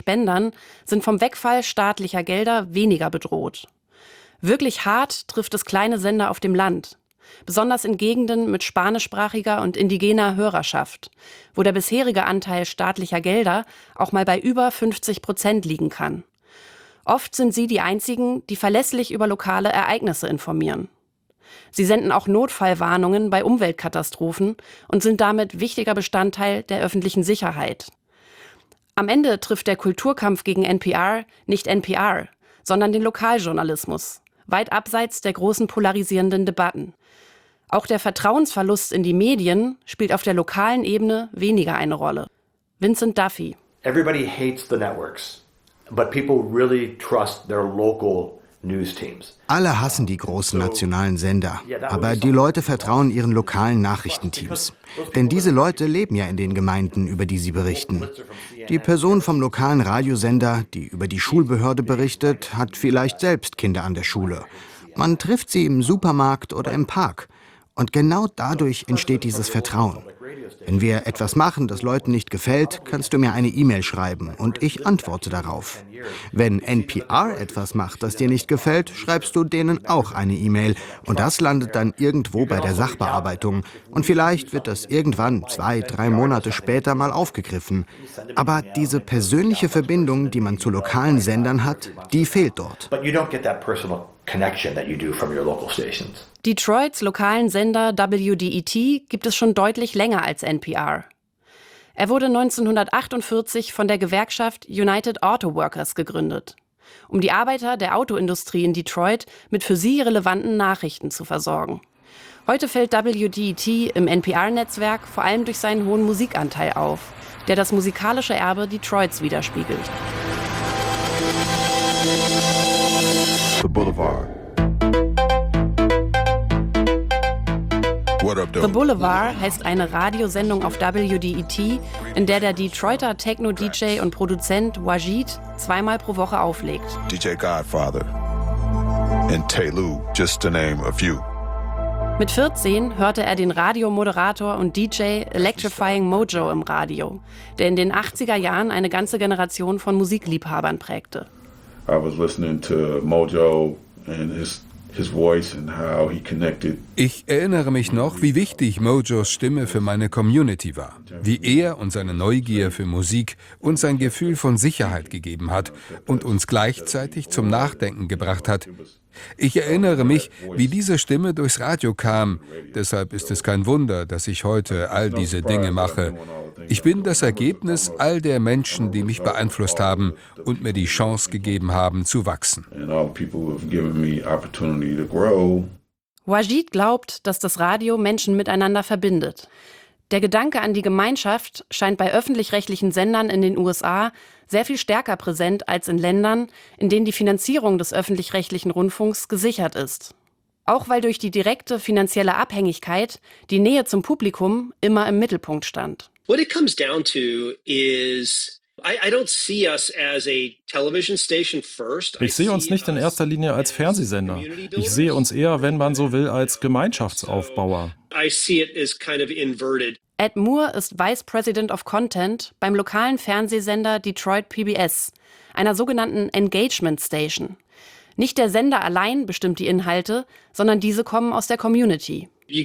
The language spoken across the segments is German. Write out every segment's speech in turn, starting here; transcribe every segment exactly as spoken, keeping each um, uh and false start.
Spendern sind vom Wegfall staatlicher Gelder weniger bedroht. Wirklich hart trifft es kleine Sender auf dem Land. Besonders in Gegenden mit spanischsprachiger und indigener Hörerschaft, wo der bisherige Anteil staatlicher Gelder auch mal bei über fünfzig Prozent liegen kann. Oft sind sie die einzigen, die verlässlich über lokale Ereignisse informieren. Sie senden auch Notfallwarnungen bei Umweltkatastrophen und sind damit wichtiger Bestandteil der öffentlichen Sicherheit. Am Ende trifft der Kulturkampf gegen N P R nicht N P R, sondern den Lokaljournalismus, weit abseits der großen polarisierenden Debatten. Auch der Vertrauensverlust in die Medien spielt auf der lokalen Ebene weniger eine Rolle. Vincent Duffy. Everybody hates the networks, but people really trust their local news teams. Alle hassen die großen nationalen Sender, aber die Leute vertrauen ihren lokalen Nachrichtenteams. Denn diese Leute leben ja in den Gemeinden, über die sie berichten. Die Person vom lokalen Radiosender, die über die Schulbehörde berichtet, hat vielleicht selbst Kinder an der Schule. Man trifft sie im Supermarkt oder im Park. Und genau dadurch entsteht dieses Vertrauen. Wenn wir etwas machen, das Leuten nicht gefällt, kannst du mir eine E-Mail schreiben und ich antworte darauf. Wenn N P R etwas macht, das dir nicht gefällt, schreibst du denen auch eine E-Mail und das landet dann irgendwo bei der Sachbearbeitung. Und vielleicht wird das irgendwann zwei, drei Monate später mal aufgegriffen. Aber diese persönliche Verbindung, die man zu lokalen Sendern hat, die fehlt dort. Detroits lokalen Sender W D E T gibt es schon deutlich länger als N P R. Er wurde neunzehnhundertachtundvierzig von der Gewerkschaft United Auto Workers gegründet, um die Arbeiter der Autoindustrie in Detroit mit für sie relevanten Nachrichten zu versorgen. Heute fällt W D E T im N P R-Netzwerk vor allem durch seinen hohen Musikanteil auf, der das musikalische Erbe Detroits widerspiegelt. The Boulevard. The Boulevard heißt eine Radiosendung auf W D E T, in der der Detroiter Techno-D J und Produzent Wajid zweimal pro Woche auflegt. D J Godfather and Taylu, just to name a few. Mit vierzehn hörte er den Radiomoderator und D J Electrifying Mojo im Radio, der in den achtziger Jahren eine ganze Generation von Musikliebhabern prägte. I was listening to Mojo and his his voice and how he connected. Ich erinnere mich noch, wie wichtig Mojos Stimme für meine Community war, wie er uns seine Neugier für Musik und sein Gefühl von Sicherheit gegeben hat und uns gleichzeitig zum Nachdenken gebracht hat. Ich erinnere mich, wie diese Stimme durchs Radio kam. Deshalb ist es kein Wunder, dass ich heute all diese Dinge mache. Ich bin das Ergebnis all der Menschen, die mich beeinflusst haben und mir die Chance gegeben haben, zu wachsen. Wajid glaubt, dass das Radio Menschen miteinander verbindet. Der Gedanke an die Gemeinschaft scheint bei öffentlich-rechtlichen Sendern in den U S A sehr viel stärker präsent als in Ländern, in denen die Finanzierung des öffentlich-rechtlichen Rundfunks gesichert ist. Auch weil durch die direkte finanzielle Abhängigkeit die Nähe zum Publikum immer im Mittelpunkt stand. What it comes down to is I, I don't see us as a television station first. Ich sehe uns nicht in erster Linie als Fernsehsender. Ich sehe uns eher, wenn man so will, als Gemeinschaftsaufbauer. I see it as kind of inverted. Ed Moore ist Vice President of Content beim lokalen Fernsehsender Detroit P B S, einer sogenannten Engagement Station. Nicht der Sender allein bestimmt die Inhalte, sondern diese kommen aus der Community.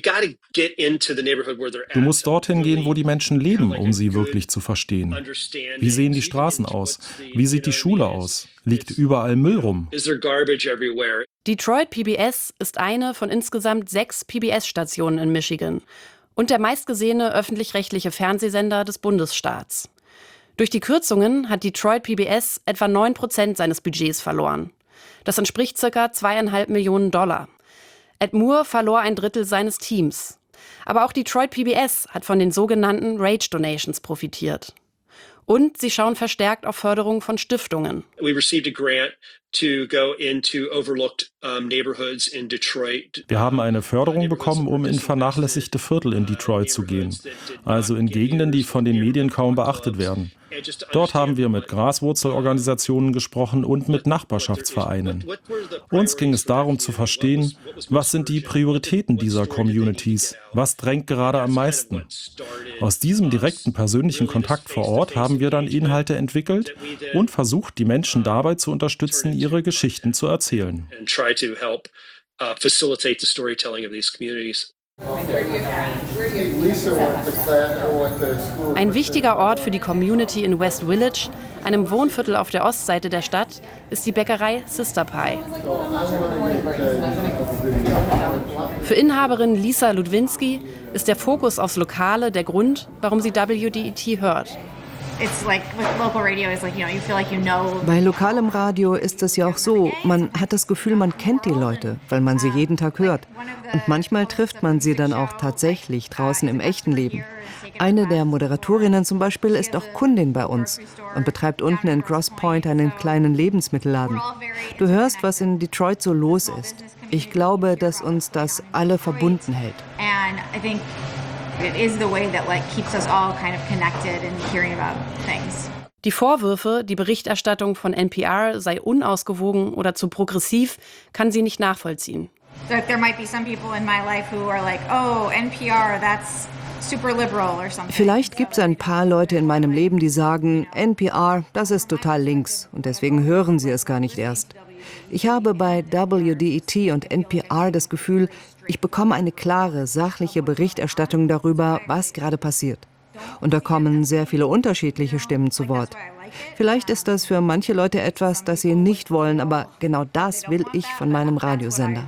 Du musst dorthin gehen, wo die Menschen leben, um sie wirklich zu verstehen. Wie sehen die Straßen aus? Wie sieht die Schule aus? Liegt überall Müll rum? Detroit P B S ist eine von insgesamt sechs P B S-Stationen in Michigan und der meistgesehene öffentlich-rechtliche Fernsehsender des Bundesstaats. Durch die Kürzungen hat Detroit P B S etwa neun Prozent seines Budgets verloren. Das entspricht ca. zweieinhalb Millionen Dollar. Ed Moore verlor ein Drittel seines Teams. Aber auch Detroit P B S hat von den sogenannten Rage Donations profitiert. Und sie schauen verstärkt auf Förderung von Stiftungen. We received a grant Wir haben eine Förderung bekommen, um in vernachlässigte Viertel in Detroit zu gehen, also in Gegenden, die von den Medien kaum beachtet werden. Dort haben wir mit Graswurzelorganisationen gesprochen und mit Nachbarschaftsvereinen. Uns ging es darum zu verstehen, was sind die Prioritäten dieser Communities, was drängt gerade am meisten. Aus diesem direkten persönlichen Kontakt vor Ort haben wir dann Inhalte entwickelt und versucht, die Menschen dabei zu unterstützen, ihre Geschichten zu erzählen. Ein wichtiger Ort für die Community in West Village, einem Wohnviertel auf der Ostseite der Stadt, ist die Bäckerei Sister Pie. Für Inhaberin Lisa Ludwinski ist der Fokus aufs Lokale der Grund, warum sie W D E T hört. Bei lokalem Radio ist es ja auch so, man hat das Gefühl, man kennt die Leute, weil man sie jeden Tag hört. Und manchmal trifft man sie dann auch tatsächlich draußen im echten Leben. Eine der Moderatorinnen zum Beispiel ist auch Kundin bei uns und betreibt unten in Grosse Pointe einen kleinen Lebensmittelladen. Du hörst, was in Detroit so los ist. Ich glaube, dass uns das alle verbunden hält. Die Vorwürfe, die Berichterstattung von N P R sei unausgewogen oder zu progressiv, kann sie nicht nachvollziehen. Vielleicht gibt es ein paar Leute in meinem Leben, die sagen, N P R, das ist total links und deswegen hören sie es gar nicht erst. Ich habe bei W D E T und N P R das Gefühl, ich bekomme eine klare, sachliche Berichterstattung darüber, was gerade passiert. Und da kommen sehr viele unterschiedliche Stimmen zu Wort. Vielleicht ist das für manche Leute etwas, das sie nicht wollen, aber genau das will ich von meinem Radiosender.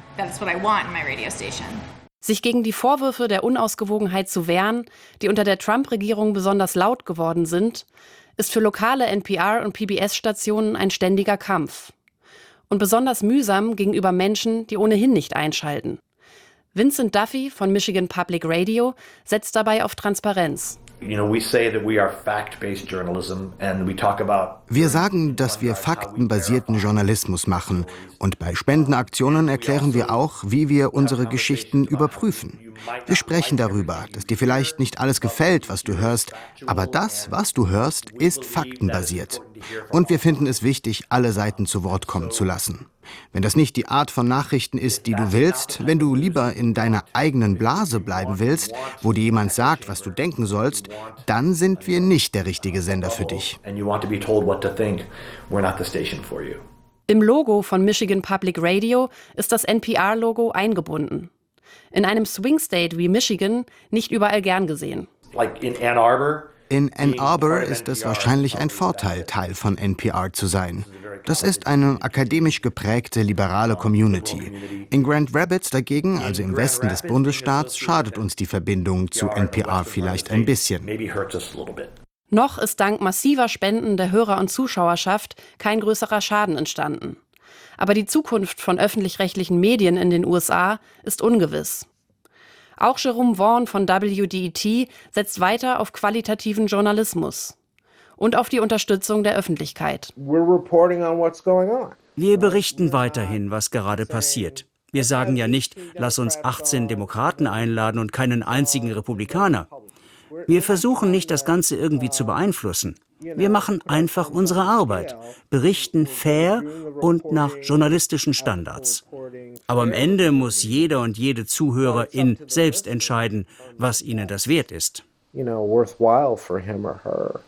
Sich gegen die Vorwürfe der Unausgewogenheit zu wehren, die unter der Trump-Regierung besonders laut geworden sind, ist für lokale N P R- und P B S-Stationen ein ständiger Kampf. Und besonders mühsam gegenüber Menschen, die ohnehin nicht einschalten. Vincent Duffy von Michigan Public Radio setzt dabei auf Transparenz. Wir sagen, dass wir faktenbasierten Journalismus machen und bei Spendenaktionen erklären wir auch, wie wir unsere Geschichten überprüfen. Wir sprechen darüber, dass dir vielleicht nicht alles gefällt, was du hörst, aber das, was du hörst, ist faktenbasiert. Und wir finden es wichtig, alle Seiten zu Wort kommen zu lassen. Wenn das nicht die Art von Nachrichten ist, die du willst, wenn du lieber in deiner eigenen Blase bleiben willst, wo dir jemand sagt, was du denken sollst, dann sind wir nicht der richtige Sender für dich. Im Logo von Michigan Public Radio ist das N P R-Logo eingebunden. In einem Swing State wie Michigan nicht überall gern gesehen. In Ann Arbor ist es wahrscheinlich ein Vorteil, Teil von N P R zu sein. Das ist eine akademisch geprägte liberale Community. In Grand Rapids dagegen, also im Westen des Bundesstaats, schadet uns die Verbindung zu N P R vielleicht ein bisschen. Noch ist dank massiver Spenden der Hörer- und Zuschauerschaft kein größerer Schaden entstanden. Aber die Zukunft von öffentlich-rechtlichen Medien in den U S A ist ungewiss. Auch Jerome Vaughn von W D E T setzt weiter auf qualitativen Journalismus und auf die Unterstützung der Öffentlichkeit. Wir berichten weiterhin, was gerade passiert. Wir sagen ja nicht, lass uns achtzehn Demokraten einladen und keinen einzigen Republikaner. Wir versuchen nicht, das Ganze irgendwie zu beeinflussen. Wir machen einfach unsere Arbeit, berichten fair und nach journalistischen Standards. Aber am Ende muss jeder und jede Zuhörerin selbst entscheiden, was ihnen das wert ist.